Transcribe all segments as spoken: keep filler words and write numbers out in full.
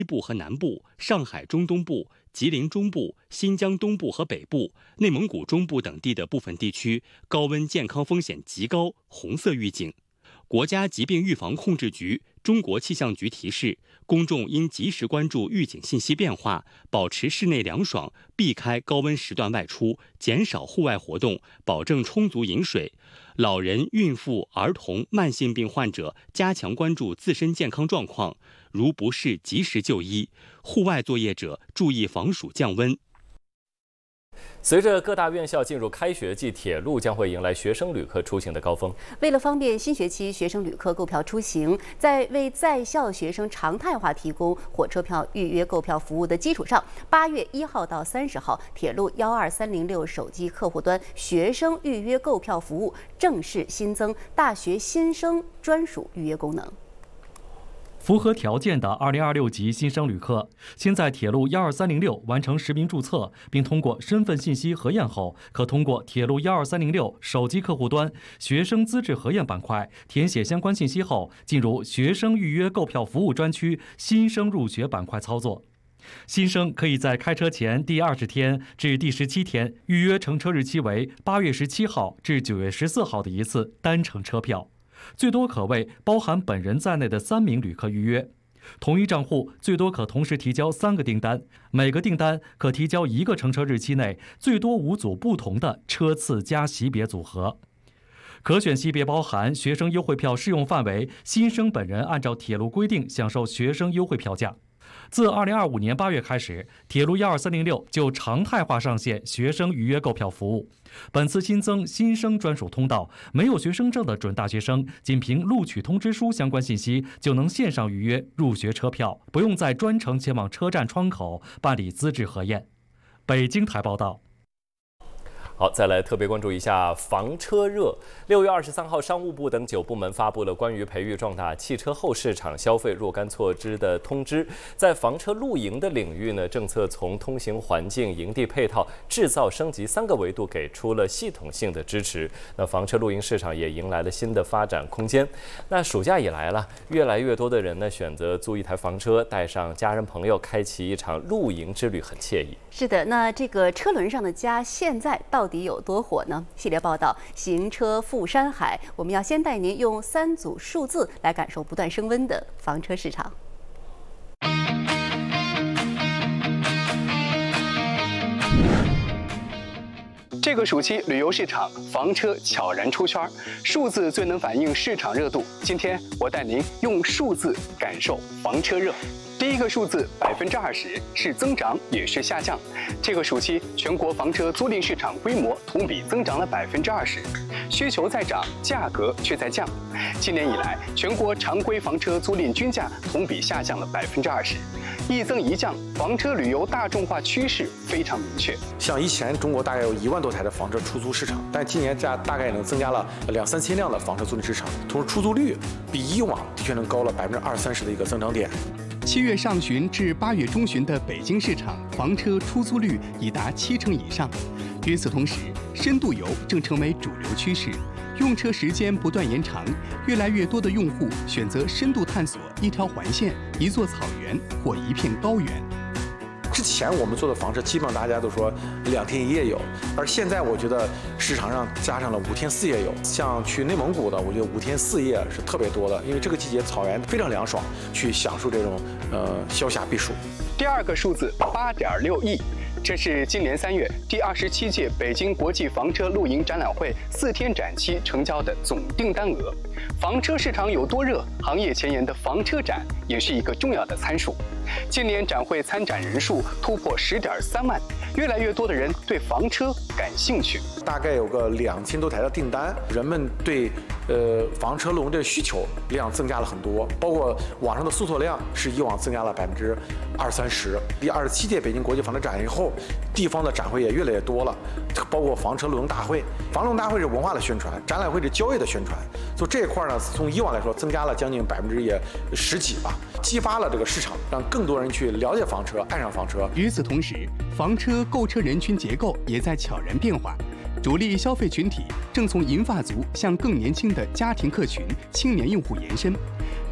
西部和南部、上海中东部、吉林中部、新疆东部和北部、内蒙古中部等地的部分地区高温健康风险极高，红色预警。国家疾病预防控制局、中国气象局提示，公众应及时关注预警信息变化，保持室内凉爽，避开高温时段外出，减少户外活动，保证充足饮水。老人、孕妇、儿童、慢性病患者加强关注自身健康状况，如不适及时就医。户外作业者注意防暑降温。 随着各大院校进入开学季，铁路将会迎来学生旅客出行的高峰。 为了方便新学期学生旅客购票出行，在为在校学生常态化提供火车票预约购票服务的基础上，八月一号到三十号，铁路幺二三零六手机客户端学生预约购票服务正式新增大学新生专属预约功能。 符合条件的二零二六级新生旅客，先在铁路幺二三零六完成实名注册，并通过身份信息核验后，可通过铁路幺二三零六手机客户端学生资质核验板块填写相关信息后，进入学生预约购票服务专区新生入学板块操作。新生可以在开车前第二十天至第十七天预约乘车日期为八月十七号至九月十四号的一次单程车票。最多可为包含本人在内的三名旅客预约，同一账户最多可同时提交三个订单，每个订单可提交一个乘车日期内最多五组不同的车次加席别组合。可选席别包含学生优惠票适用范围，新生本人按照铁路规定享受学生优惠票价。自二零二五年八月开始，铁路幺二三零六就常态化上线学生预约购票服务。本次新增新生专属通道，没有学生证的准大学生，仅凭录取通知书相关信息就能线上预约入学车票，不用再专程前往车站窗口办理资质核验。北京台报道。 好，再来特别关注一下房车热。六月二十三号，商务部等九部门发布了关于培育壮大汽车后市场消费若干措施的通知。在房车露营的领域呢，政策从通行环境、营地配套、制造升级三个维度给出了系统性的支持。那房车露营市场也迎来了新的发展空间。那暑假以来了，越来越多的人呢选择租一台房车，带上家人朋友，开启一场露营之旅，很惬意。 是的，那这个车轮上的家现在到底有多火呢？系列报道《行车赴山海》，我们要先带您用三组数字来感受不断升温的房车市场。 这个暑期旅游市场，房车悄然出圈，数字最能反映市场热度。今天我带您用数字感受房车热。第一个数字百分之二十是增长也是下降。这个暑期全国房车租赁市场规模同比增长了百分之二十，需求在涨，价格却在降。今年以来，全国常规房车租赁均价同比下降了百分之二十，一增一降，房车旅游大众化趋势非常明确。 像以前中国大概有一万多台的房车出租市场，但今年这大概能增加了两三千辆的房车租赁市场，同时出租率比以往的确能高了百分之二三十的一个增长点。 七月上旬至八月中旬的北京市场房车出租率已达七成以上。与此同时，深度游正成为主流趋势，用车时间不断延长，越来越多的用户选择深度探索一条环线、一座草原或一片高原。 之前我们做的房车，基本上大家都说两天一夜游，而现在我觉得市场上加上了五天四夜游。像去内蒙古的，我觉得五天四夜是特别多的，因为这个季节草原非常凉爽，去享受这种呃消夏避暑。 第二个数字八点六亿。这是今年三月第二十七届北京国际房车露营展览会四天展期成交的总订单额。房车市场有多热，行业前沿的房车展也是一个重要的参数。今年展会参展人数突破十点三万，越来越多的人对房车感兴趣。 大概有个两千多台的订单，人们对呃房车露营的需求量增加了很多，包括网上的搜索量是以往增加了百分之二三十。第二十七届北京国际房车展以后，地方的展会也越来越多了，包括房车露营大会。房露营大会是文化的宣传，展览会是交易的宣传，所以这一块呢，从以往来说增加了将近百分之也十几吧，激发了这个市场，让更多人去了解房车，爱上房车。 与此同时，房车购车人群结构也在悄然变化，主力消费群体正从银发族向更年轻的家庭客群、青年用户延伸。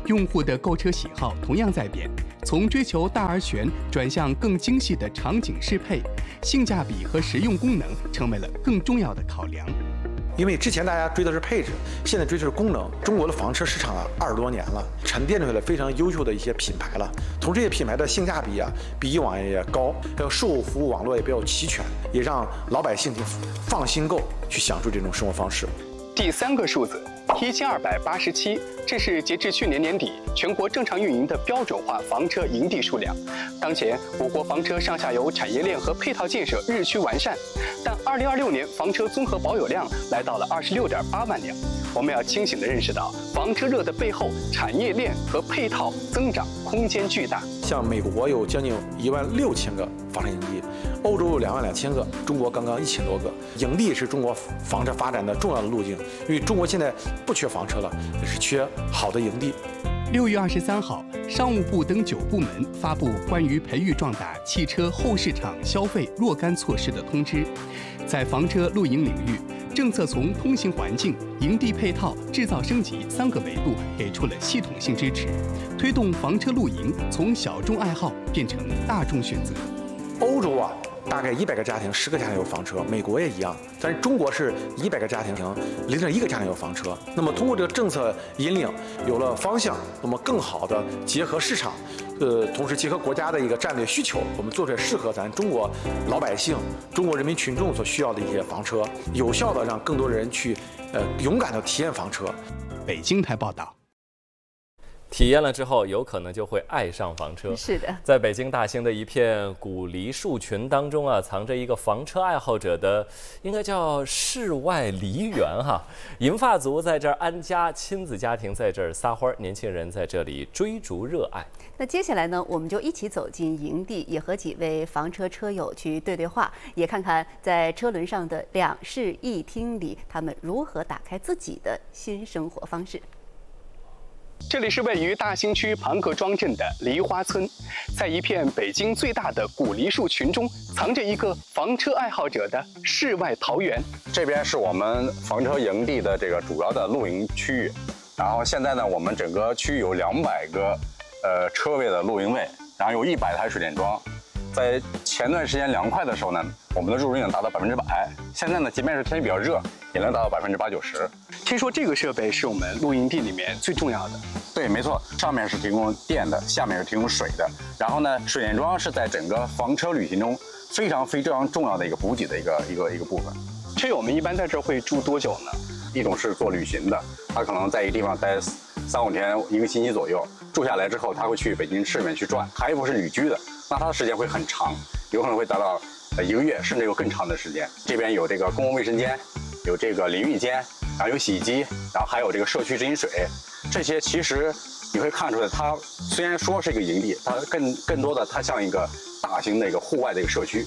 用户的购车喜好同样在变，从追求大而全转向更精细的场景适配，性价比和实用功能成为了更重要的考量。 因为之前大家追的是配置，现在追的是功能。中国的房车市场啊，二十多年了，沉淀出来了非常优秀的一些品牌了。同这些品牌的性价比啊，比以往也高，还有售后服务网络也比较齐全，也让老百姓放心购，去享受这种生活方式。 第三个数字一千二百八十七，这是截至去年年底全国正常运营的标准化房车营地数量。当前，我国房车上下游产业链和配套建设日趋完善，但二零二六年房车综合保有量来到了二十六点八万辆。我们要清醒地认识到，房车热的背后，产业链和配套增长空间巨大。 像美国有将近一万六千个房车营地，欧洲有两万两千个，中国刚刚一千多个。营地是中国房车发展的重要的路径，因为中国现在不缺房车了，是缺好的营地。 六月二十三号，商务部等九部门发布关于培育壮大汽车后市场消费若干措施的通知，在房车露营领域，政策从通行环境、营地配套、制造升级三个维度给出了系统性支持，推动房车露营从小众爱好变成大众选择。 欧洲啊，大概一百个家庭，十个家庭有房车，美国也一样，但是中国是一百个家庭，零点一个家庭有房车。那么通过这个政策引领，有了方向，那么更好的结合市场，呃，同时结合国家的一个战略需求，我们做出来适合咱中国老百姓、中国人民群众所需要的一些房车，有效的让更多人去，呃，勇敢的体验房车。 北京台报道。 体验了之后，有可能就会爱上房车。 是的， 在北京大兴的一片古梨树群当中啊，藏着一个房车爱好者的，应该叫世外梨园哈。银发族在这儿安家，亲子家庭在这儿撒欢，年轻人在这里追逐热爱。 那接下来呢，我们就一起走进营地，也和几位房车车友去对对话，也看看在车轮上的两室一厅里，他们如何打开自己的新生活方式。 这里是位于大兴区庞各庄镇的梨花村，在一片北京最大的古梨树群中，藏着一个房车爱好者的世外桃源。 这边是我们房车营地的这个主要的露营区域，然后现在呢，我们整个区域有两百个呃车位的露营位，然后有一百台水电桩。在前段时间凉快的时候呢，我们的入住率能达到百分之百。现在呢，即便是天气比较热，也能达到百分之八九十。 听说这个设备是我们露营地里面最重要的。 对，没错，上面是提供电的，下面是提供水的。然后呢，水电桩是在整个房车旅行中非常非常重要的一个补给的一个一个一个部分。 车友们一般在这儿会住多久呢？ 一种是做旅行的，他可能在一个地方待三五天、一个星期左右，住下来之后，他会去北京市里面去转。还有一部分是旅居的，那他的时间会很长，有可能会达到呃一个月，甚至有更长的时间。这边有这个公共卫生间，有这个淋浴间，然后有洗衣机，然后还有这个社区直饮水。这些其实你会看出来，它虽然说是一个营地，它更更多的它像一个大型的一个户外的一个社区。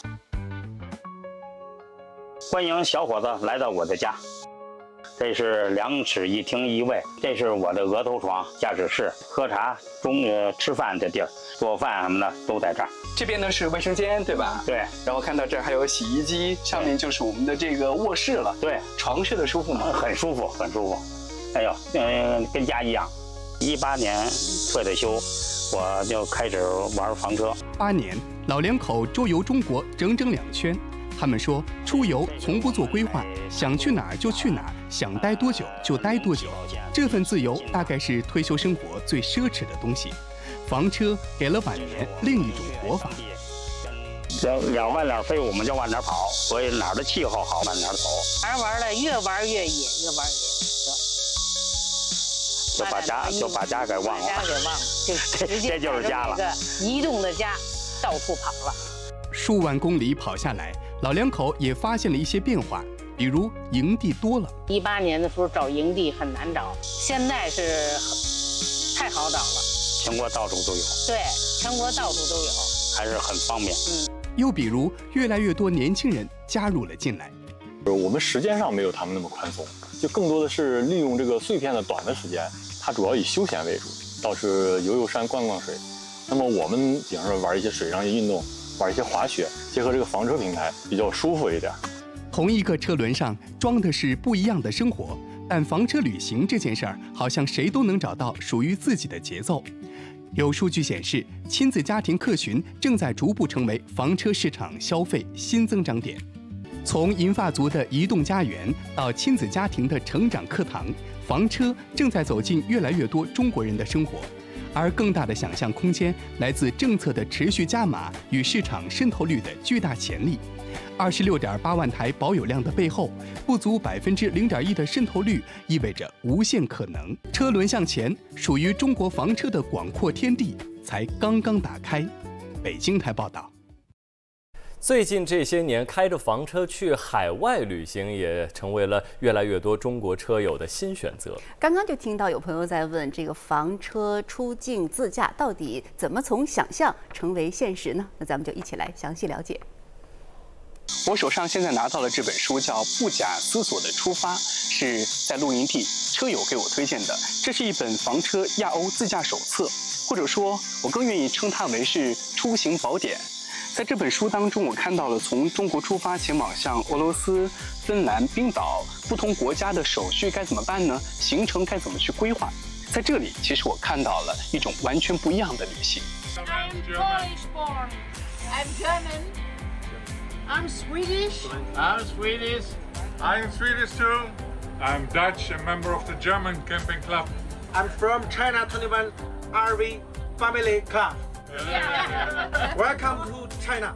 欢迎小伙子来到我的家。这是两室一厅一卫，这是我的额头床、驾驶室、喝茶、中呃吃饭的地儿，做饭什么的都在这儿。 这边呢是卫生间，对吧？ 对。 然后看到这儿还有洗衣机，上面就是我们的这个卧室了。 对， 床睡得舒服吗？ 很舒服，很舒服。哎呦，嗯，跟家一样。一八年退的休，我就开始玩房车。 八年，老两口周游中国整整两圈。他们说，出游从不做规划，想去哪儿就去哪儿，想待多久就待多久。这份自由大概是退休生活最奢侈的东西。房车给了晚年另一种活法。 要要往哪儿飞，我们就往哪儿跑，所以哪儿的气候好，往哪儿走。 玩玩的，越玩越野，越玩越野。 就把家就把家给忘了， 把家给忘了，就直接这就是家了。 移动的家，到处跑了。 数万公里跑下来，老两口也发现了一些变化，比如营地多了。 一八年的时候找营地很难找，现在是太好找了。 全国到处都有。 对，全国到处都有， 还是很方便。 嗯。 又比如，越来越多年轻人加入了进来。 我们时间上没有他们那么宽松，就更多的是利用这个碎片的短的时间，它主要以休闲为主，倒是游游山、逛逛水。那么我们比方说玩一些水上运动。玩一些滑雪，结合这个房车平台比较舒服一点。 同一个车轮上装的是不一样的生活， 但房车旅行这件事儿，好像谁都能找到属于自己的节奏。有数据显示，亲子家庭客群正在逐步成为房车市场消费新增长点。从银发族的移动家园到亲子家庭的成长课堂，房车正在走进越来越多中国人的生活。而更大的想象空间来自政策的持续加码与市场渗透率的巨大潜力。二十六点八万台保有量的背后，不足百分之零点一的渗透率意味着无限可能。车轮向前，属于中国房车的广阔天地才刚刚打开。北京台报道。 最近这些年，开着房车去海外旅行也成为了越来越多中国车友的新选择。 刚刚就听到有朋友在问，这个房车出境自驾到底怎么从想象成为现实呢？那咱们就一起来详细了解。 我手上现在拿到了这本书，叫《不假思索的出发》，是在露营地车友给我推荐的。这是一本房车亚欧自驾手册，或者说，我更愿意称它为是出行宝典。在这本书当中，我看到了从中国出发前往像俄罗斯、芬兰、冰岛不同国家的手续该怎么办呢？行程该怎么去规划？在这里，其实我看到了一种完全不一样的旅行。 I'm Polish born. I'm German. I'm Swedish. I'm Swedish. I'm Swedish too. I'm Dutch, a member of the German camping club. I'm from China twenty-one R V Family Club. Welcome to China.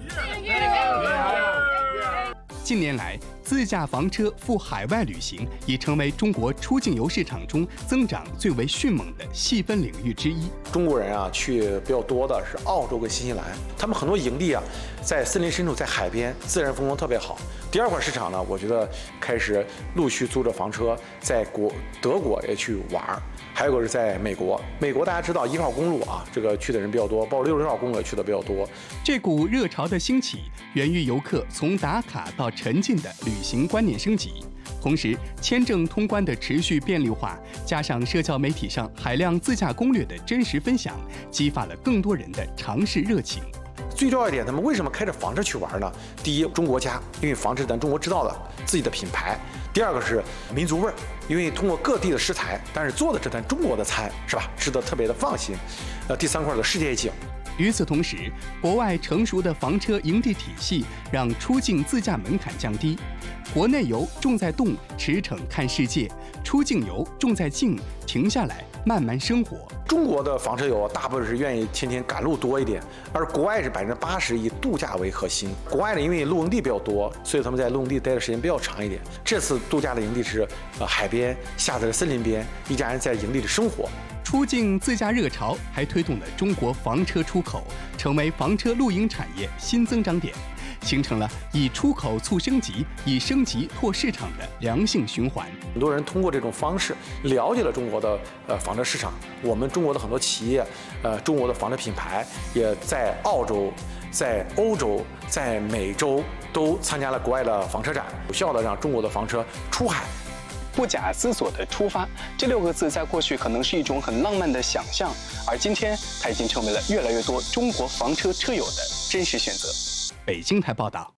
近年来，自驾房车赴海外旅行已成为中国出境游市场中增长最为迅猛的细分领域之一。 中国人啊，去比较多的是澳洲跟新西兰，他们很多营地啊，在森林深处，在海边，自然风光特别好。第二块市场呢，我觉得开始陆续租着房车，在国德国也去玩。还有个是在美国，美国大家知道一号公路啊，这个去的人比较多，包括六十六号公路也去的比较多。 这股热潮的兴起，源于游客从打卡到沉浸的旅行观念升级，同时签证通关的持续便利化，加上社交媒体上海量自驾攻略的真实分享，激发了更多人的尝试热情。 最重要一点，他们为什么开着房车去玩呢？第一，中国家，因为房车咱中国知道了自己的品牌；第二个是民族味儿，因为通过各地的食材，但是做的这餐中国的餐，是吧？吃得特别的放心。呃，第三块的世界景。 与此同时，国外成熟的房车营地体系让出境自驾门槛降低，国内游重在动，驰骋看世界；出境游重在静，停下来慢慢生活。 中国的房车游大部分是愿意天天赶路多一点，而国外是百分之八十以度假为核心。国外呢，因为露营地比较多，所以他们在露营地待的时间比较长一点。这次度假的营地是呃海边，下在森林边，一家人在营地里生活。 出境自驾热潮还推动了中国房车出口，成为房车露营产业新增长点，形成了以出口促升级、以升级拓市场的良性循环。 很多人通过这种方式了解了中国的呃房车市场，我们中国的很多企业，呃，中国的房车品牌也在澳洲、在欧洲、在美洲都参加了国外的房车展，有效的让中国的房车出海。 不假思索的出发，这六个字在过去可能是一种很浪漫的想象，而今天它已经成为了越来越多中国房车车友的真实选择。北京台报道。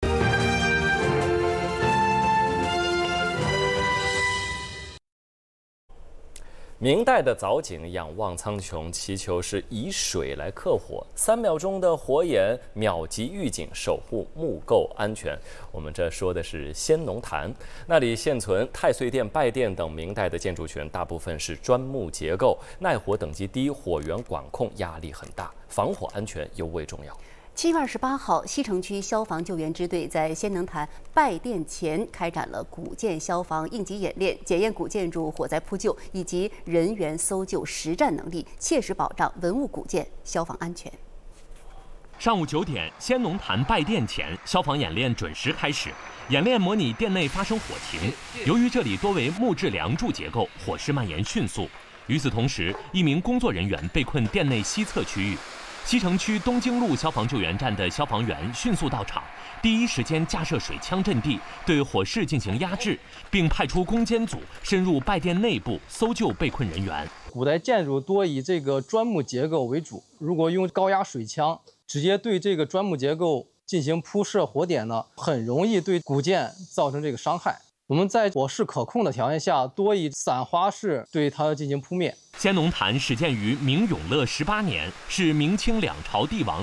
明代的藻井仰望苍穹，祈求是以水来克火，三秒钟的火眼秒击预警，守护木构安全。我们这说的是先农坛，那里现存太岁殿、拜殿等明代的建筑群，大部分是砖木结构，耐火等级低，火源管控压力很大，防火安全尤为重要。 七月二十八号，西城区消防救援支队在仙能坛拜殿前开展了古建消防应急演练，检验古建筑火灾扑救以及人员搜救实战能力，切实保障文物古建消防安全。 上午九点，仙农坛拜殿前，消防演练准时开始。演练模拟殿内发生火情，由于这里多为木质梁柱结构，火势蔓延迅速。与此同时，一名工作人员被困殿内西侧区域。西城区东京路消防救援站的消防员迅速到场，第一时间架设水枪阵地，对火势进行压制，并派出攻坚组深入拜殿内部搜救被困人员。 古代建筑多以这个砖木结构为主，如果用高压水枪直接对这个砖木结构进行铺设火点呢，很容易对古建造成这个伤害。 我们在火势可控的条件下，多以散花式对它进行扑灭。 先农坛始建于明永乐十八年，是明清两朝帝王